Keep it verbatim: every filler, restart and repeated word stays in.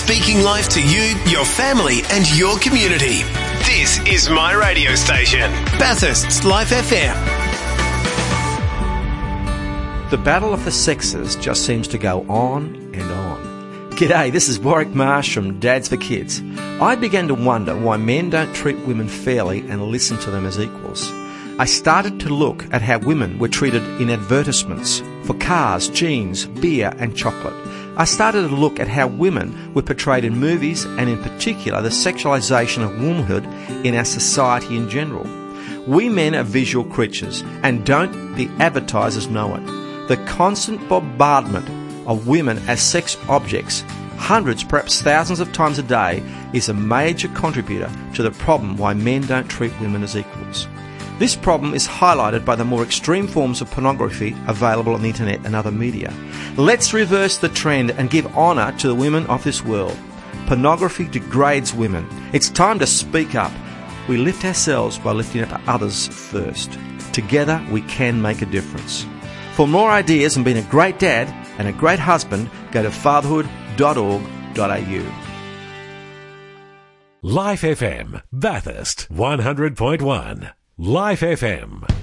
Speaking life to you, your family and your community. This is my radio station, Bathurst's Life F M. The battle of the sexes just seems to go on and on. G'day, this is Warwick Marsh from Dads for Kids. I began to wonder why men don't treat women fairly and listen to them as equals. I started to look at how women were treated in advertisements for cars, jeans, beer and chocolate. I started to look at how women were portrayed in movies and in particular the sexualisation of womanhood in our society in general. We men are visual creatures and don't the advertisers know it. The constant bombardment of women as sex objects, hundreds, perhaps thousands of times a day, is a major contributor to the problem why men don't treat women as equals. This problem is highlighted by the more extreme forms of pornography available on the internet and other media. Let's reverse the trend and give honour to the women of this world. Pornography degrades women. It's time to speak up. We lift ourselves by lifting up others first. Together we can make a difference. For more ideas on being a great dad and a great husband, go to fatherhood dot org dot a u. Life F M, Bathurst one hundred point one. Life F M.